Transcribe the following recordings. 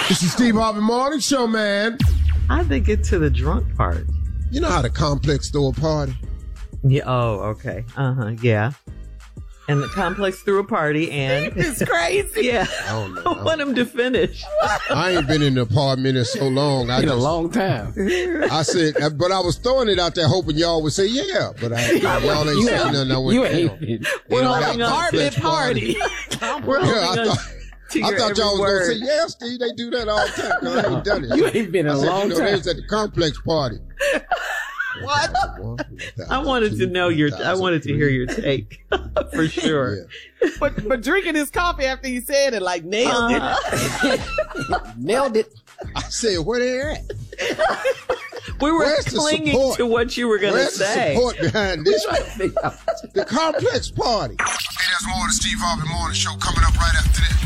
This is Steve Harvey Morning Show, man. How'd they get to the drunk part? You know how the complex throw a party? Yeah. Oh, okay. Yeah. And the complex threw a party and... It's crazy. Yeah. I don't know. I want him to finish. I ain't been in the apartment in so long. In a long time. I said, but I was throwing it out there hoping y'all would say yeah. But y'all ain't saying nothing. I went, We're holding on Apartment party. We're holding on to I your thought y'all was every going to say, yeah, Steve, they do that all the time. 'Cause I ain't done it. You ain't been in a long They time. was at the complex party. What? I wanted to know I wanted to hear your take for sure. Yeah. But drinking his coffee after he said it, like nailed it. Nailed it. I said, where they at? We were Where's the clinging support? to what you were going to Where's say. the support behind this? The complex party. Hey, there's more of the Steve Harvey Morning Show coming up right after this.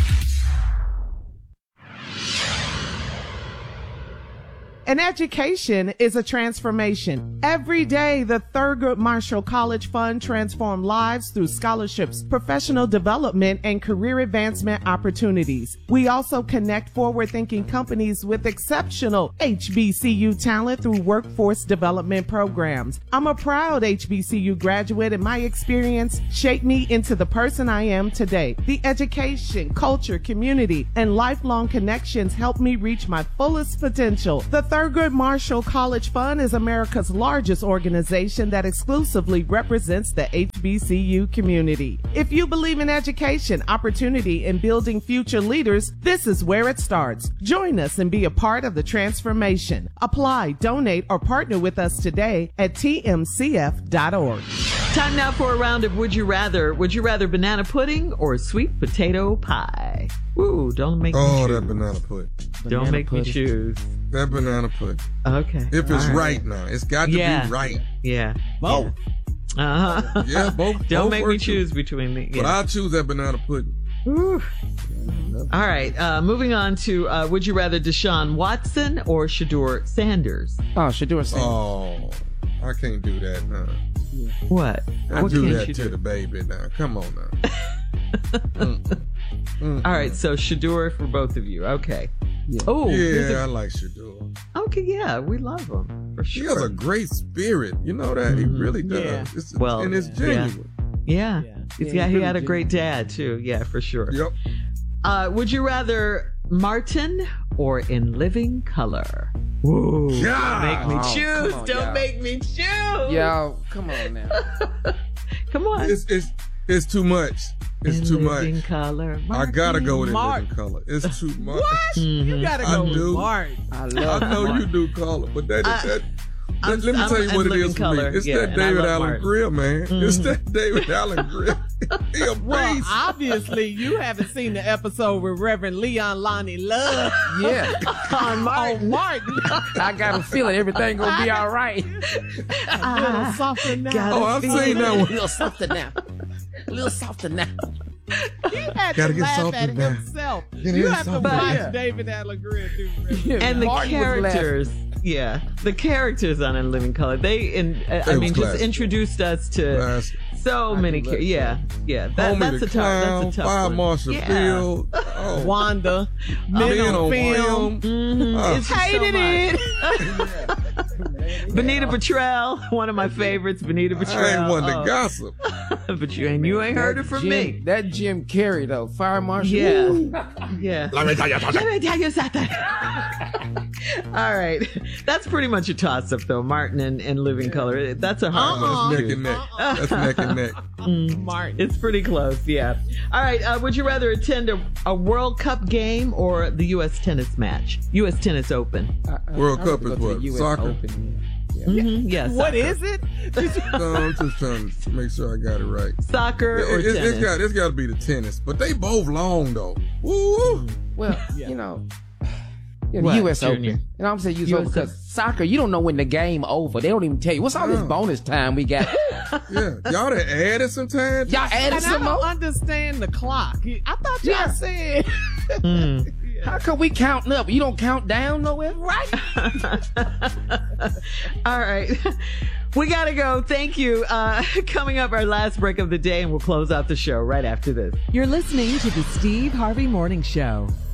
An education is a transformation. Every day, the Thurgood Marshall College Fund transforms lives through scholarships, professional development, and career advancement opportunities. We also connect forward-thinking companies with exceptional HBCU talent through workforce development programs. I'm a proud HBCU graduate, and my experience shaped me into the person I am today. The education, culture, community, and lifelong connections helped me reach my fullest potential. The Thurgood Marshall College Fund is America's largest organization that exclusively represents the HBCU community. If you believe in education, opportunity, and building future leaders, this is where it starts. Join us and be a part of the transformation. Apply, donate, or partner with us today at tmcf.org. Time now for a round of Would You Rather. Would you rather banana pudding or sweet potato pie? Ooh, don't make me choose. That banana pudding. Don't make me choose. That banana pudding. Okay. If it's All right now. It's got to be right. Yeah. Both. Uh-huh. Yeah, both. Don't both make me work choose too. between the... But I'll choose that banana pudding. Ooh. All right. Moving on to Would you rather Deshaun Watson or Shedeur Sanders? Oh, Shedeur Sanders. Oh, I can't do that now. What? I What do can't that you to do? the baby now. Come on now. All right. So Shedeur for both of you. Okay. Yeah. Oh. Yeah, I like Shedeur. Okay. Yeah. We love him for He sure. has a great spirit. You know that? He really does. Yeah. It's, Well, and it's genuine. Yeah. He really had a do. great dad too. Yeah, for sure. Yep. Would you rather Martin or In Living Color? Whoa. Yeah. Make me Oh, choose. come on, Don't y'all. make me choose. Yo, come on now. Come on. It's too much. It's In too Living much. Color. I gotta go with In Mark. Living Color. It's too much. What? You gotta I go with do. Mark. I I love know Martin. you do, Color, but let me I'm tell you what In it Living is for Color, me. It's yeah, that and I David love Allen Martin. Grill, man. It's that David Allen Grill. He a Well, beast. obviously, you haven't seen the episode with Reverend Leon Lonnie Love Yeah. on Martin. I got a feeling everything gonna be all right. A little softer now. Oh, I've seen that A one. little softer now. A little softer now. He had Gotta to get laugh softer at now. himself. Get You in have to softer watch now. David Allen Greer do Reverend. And the Martin was characters. Yeah. The characters on In Living Color. I mean, just classic. introduced us to Classic. so many love characters. Yeah. Yeah. Homie That's the a Clown, tough Fire one. Marshal Yeah. Field. Oh, Wanda, Men Men on Film. Oh. It's just Hated it. Benita Petrell, one of my favorites. Benita Petrell. I ain't one to Oh. gossip. But you ain't heard it from me. That Jim Carrey though, Fire Marshal. Yeah. Woo. Yeah. Let me tell you something. Let me tell you something. All right. That's pretty much a toss up, though. Martin and Living Color. That's a hard one. That's neck and neck. That's neck and neck. Martin. It's pretty close, yeah. All right. Would you rather attend a World Cup game or the U.S. tennis match? U.S. Tennis Open. World I Cup would is go to what? the US Soccer? Open, yeah. Yes. What is it? No, I'm just trying to make sure I got it right. Soccer or tennis? It's got to be the tennis, but they both long though. Woo! Well, you know, the What, U.S. Junior? Open. You know what I'm saying? U.S. US Open because soccer, you don't know when the game over. They don't even tell you. What's all this bonus time we got? Yeah, y'all done added some time. Y'all added And I some don't more? understand the clock. I thought y'all Yeah. said. How come we counting up? You don't count down nowhere? Right. All right. We got to go. Thank you. Coming up, our last break of the day, and we'll close out the show right after this. You're listening to the Steve Harvey Morning Show.